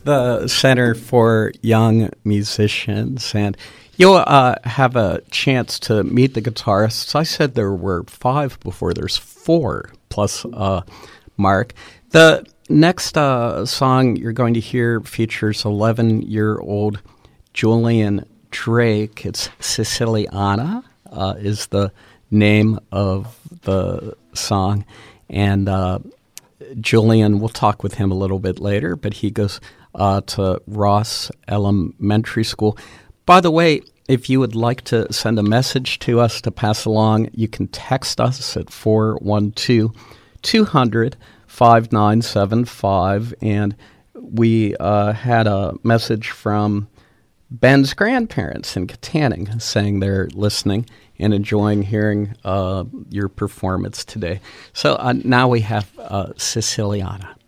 the Center for Young Musicians, and you'll have a chance to meet the guitarists. I said there were 5 before. There's 4 plus Mark. The next song you're going to hear features 11-year-old Julian Drake. It's Siciliana is the name of the song, and Julian, we'll talk with him a little bit later, but he goes to Ross Elementary School. By the way, if you would like to send a message to us to pass along, you can text us at 412-200-5975, and we had a message from Ben's grandparents in Katanning saying they're listening and enjoying hearing your performance today. So now we have Siciliana.